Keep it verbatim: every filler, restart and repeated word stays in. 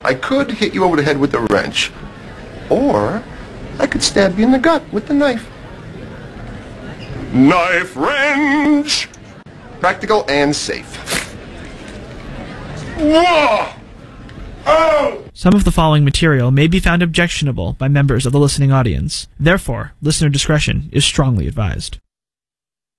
I could hit you over the head with a wrench, or I could stab you in the gut with the knife. Knife wrench! Practical and safe. Whoa! Oh! Some of the following material may be found objectionable by members of the listening audience. Therefore, listener discretion is strongly advised.